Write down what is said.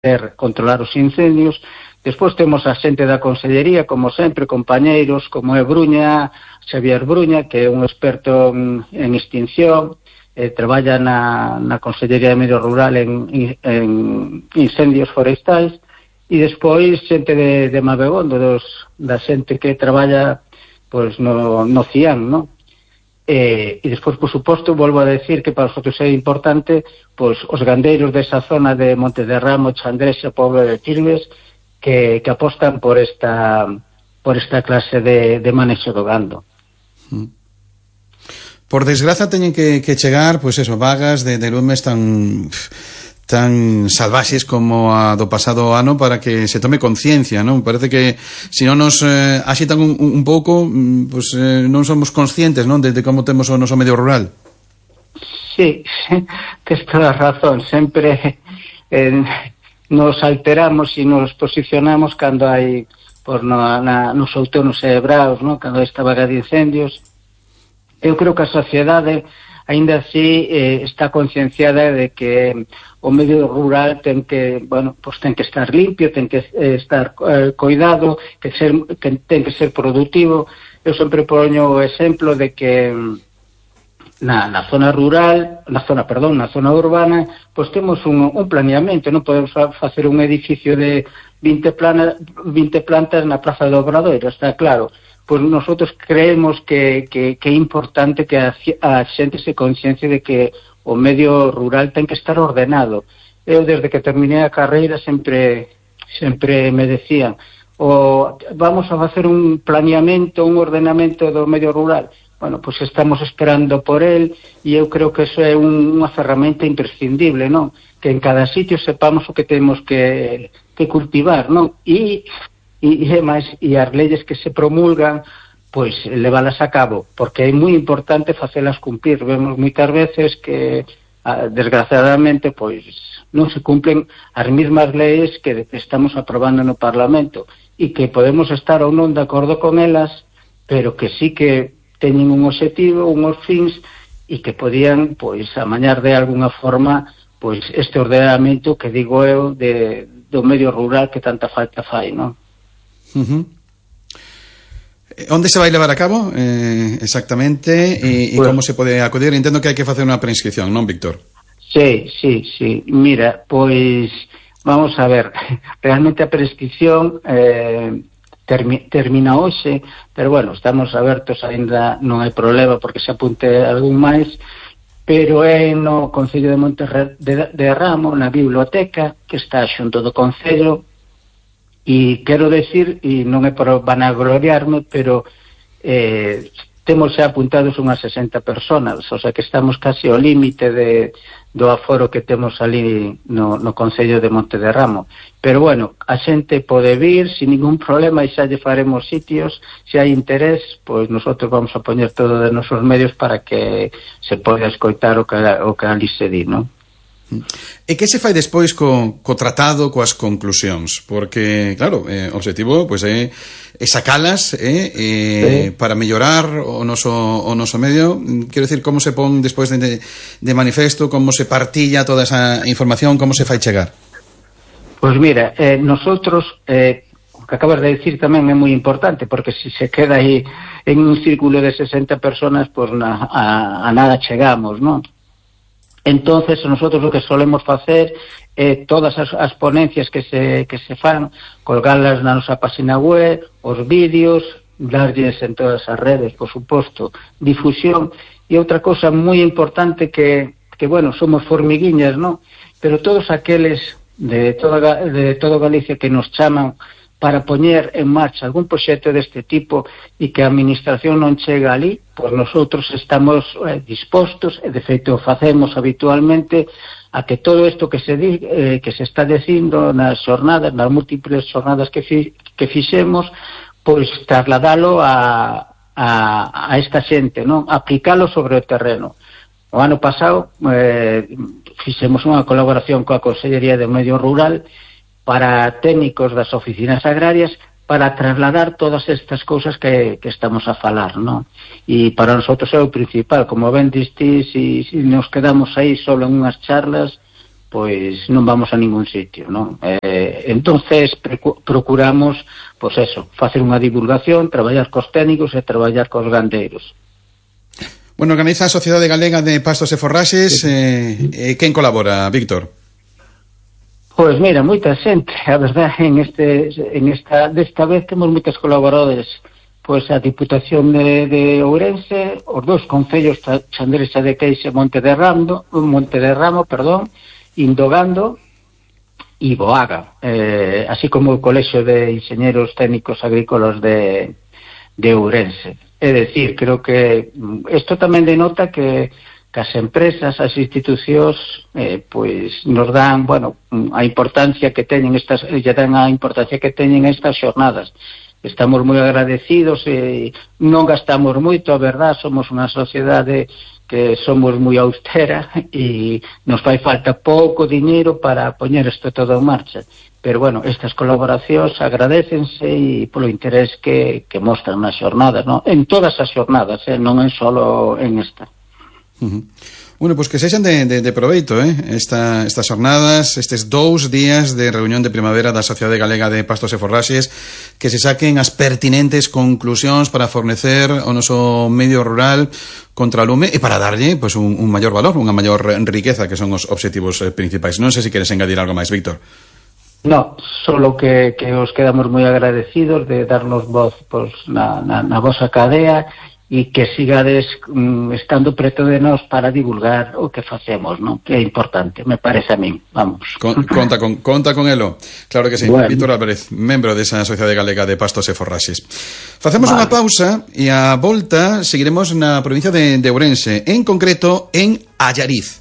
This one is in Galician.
controlar os incendios. Despois temos a xente da Consellería, como sempre, compañeiros como é Bruña, Xavier Bruña, que é un experto en extinción, traballa na Consellería de Medio Rural en incendios forestais, e despois xente de Mabegondo, da xente que traballa pois no CIAN, non? E despois, por suposto, volvo a decir que para nosotros é importante pois os gandeiros desa zona de Monte de Ramo, Chandrexa, Pobo de Tirves, que apostan por esta clase de manexo do gando. Por desgraza teñen que chegar, pois eso, vagas de lumes tan salvaxes como a do pasado ano para que se tome conciencia, non? Parece que se non nos axitan un pouco, pois non somos conscientes, non, de como temos o noso medio rural. Sí, tes toda a razón, sempre nos alteramos e nos posicionamos cando hai nos outonos cebraos, non? Cando hai esta vaga de incendios. Eu creo que a sociedade aínda así está concienciada de que o medio rural ten que estar limpio, ten que estar coidado, que ten que ser productivo. Eu sempre poño o exemplo de que na zona rural, na zona urbana, pois temos un planeamento, non podemos facer un edificio de 20 plantas na Praza do Obradoiro, está claro. Pois nosotros creemos que é importante que a xente se consciencie de que o medio rural ten que estar ordenado. Eu, desde que terminei a carreira, sempre me decían vamos a facer un planeamento, un ordenamento do medio rural. Bueno, pois estamos esperando por el, e eu creo que eso é unha ferramenta imprescindible, non? Que en cada sitio sepamos o que temos que cultivar, non? E as leyes que se promulgan, pois levalas a cabo, porque é moi importante facelas cumplir. Vemos moitas veces que, desgraciadamente, pois non se cumplen as mesmas leyes que estamos aprobando no Parlamento, e que podemos estar ou non de acordo con elas, pero que sí que teñen un obxectivo, unhos fins, e que podían, pois, amañar de alguna forma, pois, este ordenamento que digo eu do medio rural que tanta falta fai, non? Onde se vai levar a cabo exactamente e como se pode acudir? Entendo que hai que facer unha preinscripción, non, Víctor? Sí. Mira, pois vamos a ver, realmente a prescripción termina hoxe, pero bueno, estamos abertos, aínda non hai problema porque se apunte algún máis, pero é no Concello de Monte de Ramo, na biblioteca que está xunto do Concello. E quero decir, e non é por vanagloriarme, pero temos xa apuntados unhas 60 personas, o sea que estamos casi ao límite do aforo que temos ali no Concello de Monte de Ramo. Pero bueno, a xente pode vir sin ningún problema, e xa lle faremos sitios. Se hai interés, pois nosotros vamos a poñer todo de nosos medios para que se poida escoitar o que ali se di, non? E que se fai despois co tratado, coas conclusións? Porque, claro, o objetivo pois é sacalas para mellorar o noso medio. Quero dicir, como se pon despois de manifesto, como se partilla toda esa información, como se fai chegar? Pois mira, nosotros, o que acabas de decir tamén é moi importante, porque se queda aí en un círculo de 60 personas, pois a nada chegamos, non? Entonces, nosotros o que solemos facer é todas as ponencias que se fan, colgalas na nosa página web, os vídeos, darlles en todas as redes, por suposto, difusión. E outra cosa moi importante que bueno, somos formiguiñas, non? Pero todos aqueles de todo Galicia que nos chaman para poñer en marcha algún proxecto deste tipo e que a administración non chega ali, pois nosotros estamos dispostos, e de feito facemos habitualmente, a que todo isto que se está dicindo nas xornadas, nas múltiples xornadas que fixemos, pois trasladalo a esta xente, non? Aplicalo sobre o terreno. O ano pasado fixemos unha colaboración coa Consellería de Medio Rural para técnicos das oficinas agrarias para trasladar todas estas cousas que estamos a falar, non? E para nosotros é o principal, como ben distís, e nos quedamos aí solo en unhas charlas, pois non vamos a ningún sitio, non? Entonces procuramos, pois eso, facer unha divulgación, traballar cos técnicos e traballar cos gandeiros. Bueno, organiza a Sociedade Galega de Pastos e Forraxes, quen colabora, Víctor? Pois mira, moita xente, a verdade, desta vez temos moitos colaboradores, pois a Diputación de Ourense, os dous concellos, Chandresa de Queixa e Monte de Ramo, Indogando e Boaga, así como o Colexio de Inxeñeros Técnicos Agrícolas de Ourense. É dicir, creo que isto tamén denota que as empresas, as institucións, pois nos dan, bueno, a importancia que teñen estas xornadas. Estamos moi agradecidos e non gastamos moito, a verdad, somos unha sociedade que somos moi austera e nos fai falta pouco diñeiro para poñer isto todo en marcha. Pero, bueno, estas colaboracións agradécense e polo interés que mostran nas xornadas, non? En todas as xornadas, non é solo en esta. Bueno, pois que sexan de proveito, estas xornadas, estes 2 días de reunión de primavera da Sociedade Galega de Pastos e Forraxes, que se saquen as pertinentes conclusións para fornecer o noso medio rural contra o lume e para darlle pois un maior valor, unha maior riqueza, que son os obxectivos principais. Non sei se queres engadir algo máis, Víctor. No, solo que os quedamos moi agradecidos de darnos voz pois, na vosa cadea e que sigades estando preto de nós para divulgar o que facemos, non? Que é importante, me parece a min, vamos. Conta con elo, claro que sí. Bueno. Víctor Álvarez, membro desa Sociedade Galega de Pastos e Forraxes. Facemos unha pausa e a volta seguiremos na provincia de Ourense, en concreto en Allariz.